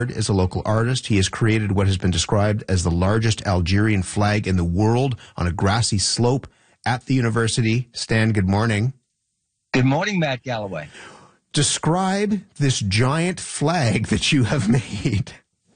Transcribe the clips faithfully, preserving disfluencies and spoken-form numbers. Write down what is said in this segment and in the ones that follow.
is a local artist. He has created what has been described as the largest Algerian flag in the world on a grassy slope at the university. Stan, good morning. Good morning, Matt Galloway. Describe this giant flag that you have made.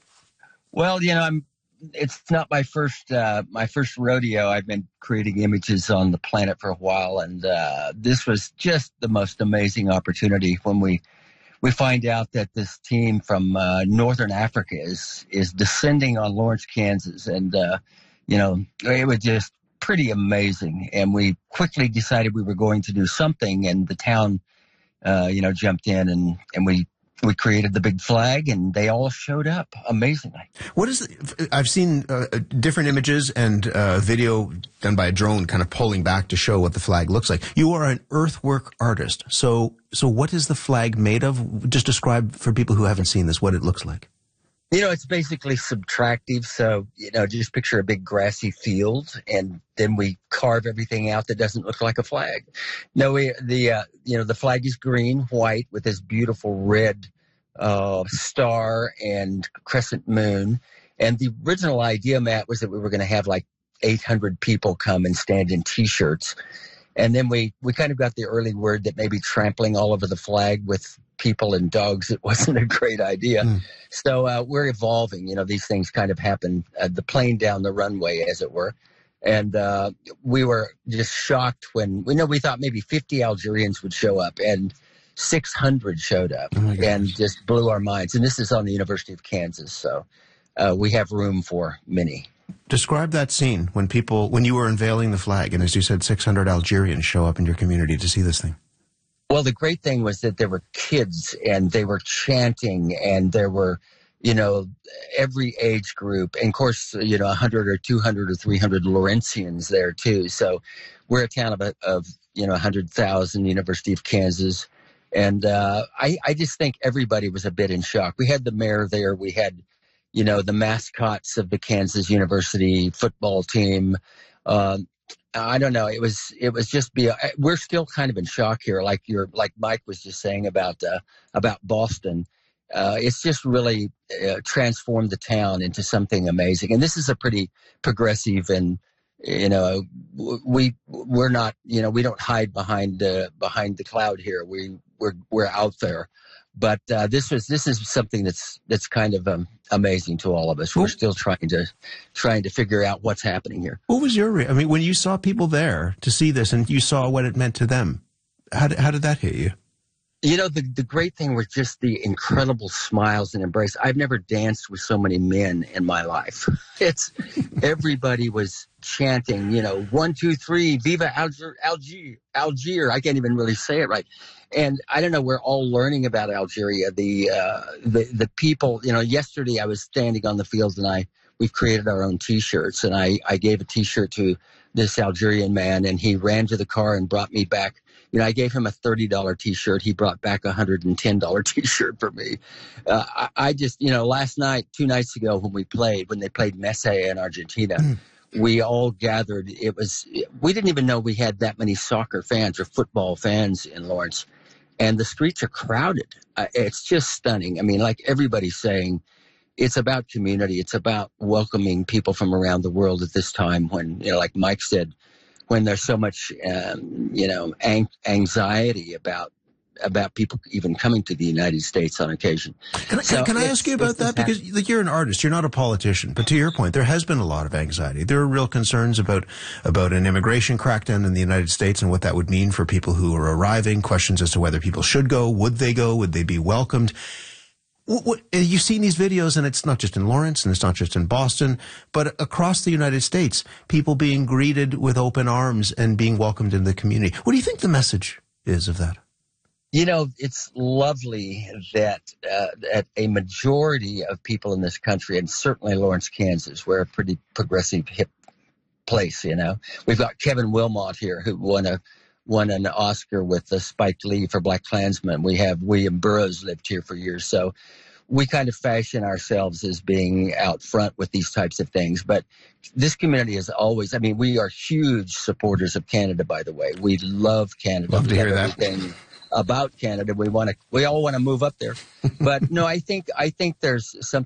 Well, you know, I'm. It's not my first uh, my first rodeo. I've been creating images on the planet for a while, and uh, this was just the most amazing opportunity when we we find out that this team from uh, northern Africa is is descending on Lawrence, Kansas, and uh, you know, it was just pretty amazing. And we quickly decided we were going to do something, and the town, uh, you know, jumped in, and and we. We created the big flag, and they all showed up amazingly. What is? The, I've seen uh, different images and uh, video done by a drone, kind of pulling back to show what the flag looks like. You are an earthwork artist, so so what is the flag made of? Just describe for people who haven't seen this what it looks like. You know, it's basically subtractive. So, you know, just picture a big grassy field, and then we carve everything out that doesn't look like a flag. No, we, the, uh, you know, the flag is green, white with this beautiful red uh, star and crescent moon. And the original idea, Matt, was that we were going to have like eight hundred people come and stand in T-shirts. And then we, we kind of got the early word that maybe trampling all over the flag with people and dogs, it wasn't a great idea. Mm. So uh, we're evolving. You know, these things kind of happen, uh, the plane down the runway, as it were. And uh, we were just shocked when, we know we thought maybe fifty Algerians would show up, and six hundred showed up, oh and just blew our minds. And this is on the University of Kansas, so uh, we have room for many. Describe that scene when people, when you were unveiling the flag, and as you said, six hundred Algerians show up in your community to see this thing. Well, the great thing was that there were kids, and they were chanting, and there were, you know, every age group. And of course, you know, one hundred or two hundred or three hundred Lawrenceans there too. So we're a town of, of you know, one hundred thousand, University of Kansas. And uh, I, I just think everybody was a bit in shock. We had the mayor there. We had, you know, the mascots of the Kansas University football team. Um, I don't know. It was it was just be. We're still kind of in shock here, like you're like Mike was just saying about uh, about Boston. Uh, it's just really uh, transformed the town into something amazing. And this is a pretty progressive, and you know, we we're not, you know, we don't hide behind uh, behind the cloud here. We we're we're out there. But uh, this was this is something that's that's kind of um, amazing to all of us. We're still trying to trying to figure out what's happening here. What was your? Re- I mean, when you saw people there to see this, and you saw what it meant to them, how did, how did that hit you? You know, the the great thing was just the incredible smiles and embrace. I've never danced with so many men in my life. It's everybody was chanting, you know, one, two, three, Viva Algier, Algier, Algier. I can't even really say it right. And I don't know, we're all learning about Algeria. The, uh, the, the people, you know, yesterday I was standing on the field, and I, we've created our own T-shirts, and I, I gave a T-shirt to this Algerian man, and he ran to the car and brought me back. You know, I gave him a thirty dollar T-shirt. He brought back a one hundred ten dollar T-shirt for me. Uh, I, I just, you know, last night, two nights ago when we played, when they played Messi in Argentina, mm. we all gathered. It was, we didn't even know we had that many soccer fans or football fans in Lawrence. And the streets are crowded. Uh, it's just stunning. I mean, like everybody's saying, it's about community. It's about welcoming people from around the world at this time when, you know, like Mike said, when there's so much, um, you know, ang- anxiety about about people even coming to the United States on occasion. Can I, so can I ask you about that? Because like, you're an artist, you're not a politician. But to your point, there has been a lot of anxiety. There are real concerns about about an immigration crackdown in the United States and what that would mean for people who are arriving, questions as to whether people should go, would they go, would they be welcomed. What, what, you've seen these videos, and it's not just in Lawrence, and it's not just in Boston, but across the United States, people being greeted with open arms and being welcomed in the community. What do you think the message is of that? You know, it's lovely that, uh, that a majority of people in this country, and certainly Lawrence, Kansas, we're a pretty progressive, hip place, you know. We've got Kevin Wilmot here, who won a won an Oscar with uh, Spike Lee for Black Klansman. We have William Burroughs lived here for years. So we kind of fashion ourselves as being out front with these types of things. But this community is always, I mean, we are huge supporters of Canada, by the way. We love Canada. Love to we hear have that. Everything, about Canada. We want to, we all want to move up there. But no, I think, I think there's something